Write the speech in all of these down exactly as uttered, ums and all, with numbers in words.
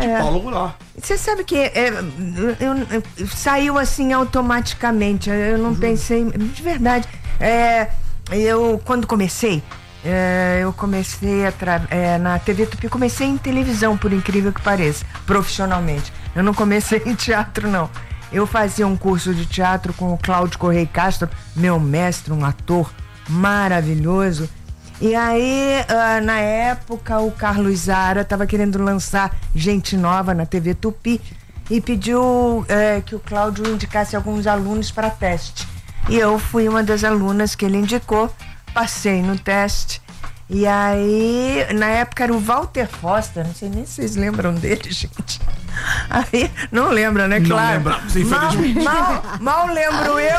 de Paulo Goulart. Você sabe que é, eu, eu, eu, saiu assim automaticamente, eu não uhum. pensei, de verdade. É, eu, quando comecei, é, eu comecei a tra- é, na T V Tupi, comecei em televisão, por incrível que pareça, profissionalmente. Eu não comecei em teatro, não. Eu fazia um curso de teatro com o Cláudio Correia Castro, meu mestre, um ator maravilhoso. E aí, uh, na época, o Carlos Zara estava querendo lançar Gente Nova na T V Tupi e pediu uh, que o Cláudio indicasse alguns alunos para teste. E eu fui uma das alunas que ele indicou, passei no teste. E aí, na época era o Walter Foster, não sei nem se vocês lembram dele, gente. Aí, não lembra, né? Claro. Não lembramos, infelizmente. Mal, mal, mal lembro eu.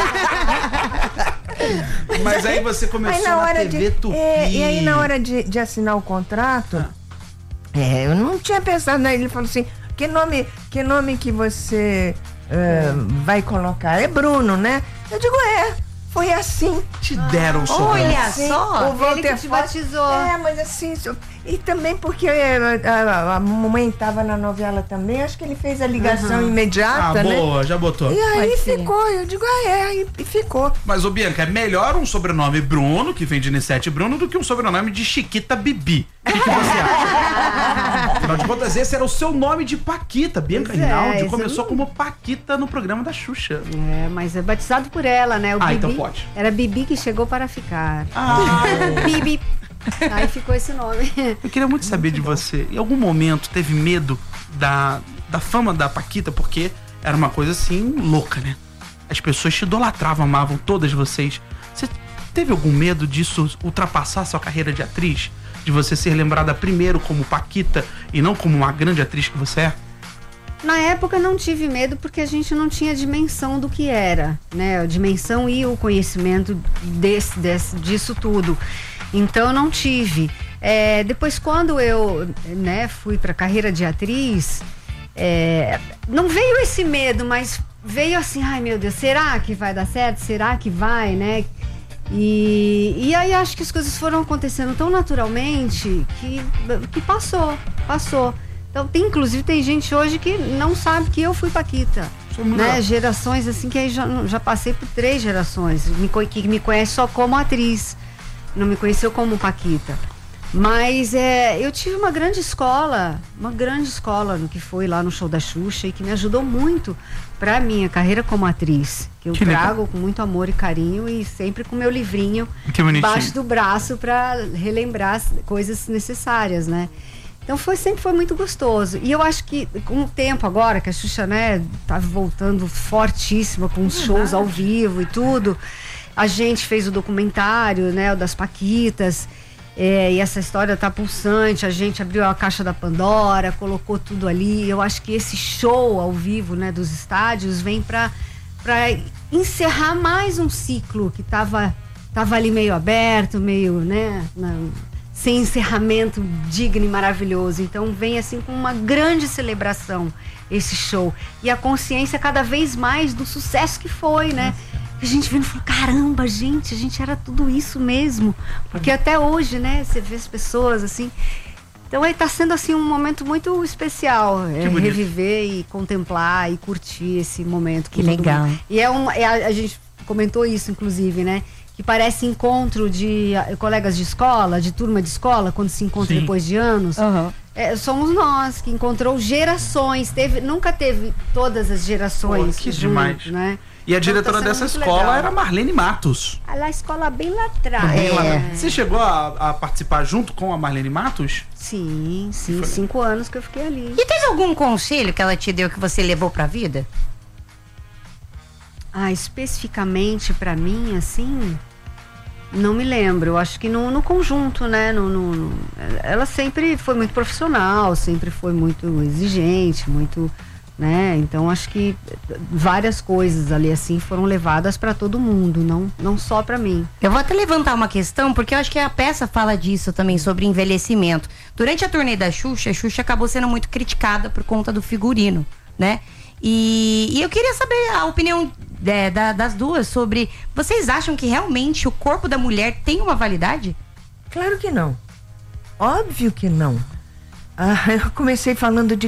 Mas aí você começou aí na, na T V de, Tupi. É, e aí, na hora de, de assinar o contrato, ah. é, eu não tinha pensado, né? Ele falou assim, que nome que, nome que você uh, vai colocar? É Bruno, né? Eu digo, é. Foi assim. Te deram o sobrenome. Olha assim, só, o Walter ele que te batizou. É, mas assim, e também porque a, a, a mamãe estava na novela também, acho que ele fez a ligação uhum. imediata, ah, né? boa, já botou. E aí ficou, eu digo, ah, é, e, e ficou. Mas, ô Bianca, é melhor um sobrenome Bruno, que vem de Nissete Bruno, do que um sobrenome de Chiquita Bibi. O que, que você acha? Afinal de contas, esse era o seu nome de Paquita. Bianca pois Rinaldi é, começou não... como Paquita no programa da Xuxa. É, mas é batizado por ela, né? O ah, Bibi, então pode. Era Bibi que chegou para ficar. Ah. Bibi. Aí ficou esse nome. Eu queria muito saber de você, em algum momento teve medo da, da fama da Paquita, porque era uma coisa assim, louca, né? As pessoas te idolatravam, amavam todas vocês. Você teve algum medo disso ultrapassar sua carreira de atriz? De você ser lembrada primeiro como Paquita e não como uma grande atriz que você é? Na época não tive medo porque a gente não tinha dimensão do que era, né? A dimensão e o conhecimento desse, desse, disso tudo. Então não tive. É, depois quando eu né, fui para a carreira de atriz, é, não veio esse medo, mas veio assim, ai meu Deus, será que vai dar certo? Será que vai, né? E, e aí acho que as coisas foram acontecendo tão naturalmente que, que passou, passou. Então tem, inclusive tem gente hoje que não sabe que eu fui Paquita, né? Gerações assim que aí já, já passei por três gerações, me, que me conhece só como atriz, não me conheceu como Paquita. Mas é, eu tive uma grande escola, uma grande escola no que foi lá no show da Xuxa e que me ajudou muito pra minha carreira como atriz, que eu que trago legal. Com muito amor e carinho e sempre com meu livrinho embaixo do braço pra relembrar as coisas necessárias, né? Então foi, sempre foi muito gostoso. E eu acho que com o tempo agora, que a Xuxa, né, tá voltando fortíssima com os shows ao vivo e tudo, a gente fez o documentário, né, o das Paquitas. É, e essa história tá pulsante, a gente abriu a caixa da Pandora, colocou tudo ali. Eu acho que esse show ao vivo, né, dos estádios vem para para encerrar mais um ciclo que tava, tava ali meio aberto, meio, né, na, sem encerramento digno e maravilhoso. Então vem assim com uma grande celebração esse show. E a consciência cada vez mais do sucesso que foi, né? A gente vendo e falou, caramba, gente, a gente era tudo isso mesmo. Porque até hoje, né, você vê as pessoas assim. Então aí tá sendo assim um momento muito especial, é, reviver e contemplar e curtir esse momento. Que legal. Mundo. E é um, é, a, a gente comentou isso, inclusive, né? Que parece encontro de uh, colegas de escola, de turma de escola, quando se encontra Sim. depois de anos. Uhum. É, somos nós que encontrou gerações, teve, nunca teve todas as gerações. Pô, que junto, demais. Né? E a diretora então, tá dessa escola legal. Era Marlene Matos. A lá, escola bem lá atrás. Bem lá. É. Você chegou a, a participar junto com a Marlene Matos? Sim, sim. Cinco anos que eu fiquei ali. E teve algum conselho que ela te deu que você levou pra vida? Ah, especificamente pra mim, assim, não me lembro. Eu acho que no, no conjunto, né? No, no, no, ela sempre foi muito profissional, sempre foi muito exigente, muito... Né? Então acho que várias coisas ali assim foram levadas para todo mundo, não, não só para mim. Eu vou até levantar uma questão, porque eu acho que a peça fala disso também, sobre envelhecimento. Durante a turnê da Xuxa, a Xuxa acabou sendo muito criticada por conta do figurino, né? E, e eu queria saber a opinião é, da, das duas sobre, vocês acham que realmente o corpo da mulher tem uma validade? Claro que não. Óbvio que não. Ah, eu comecei falando de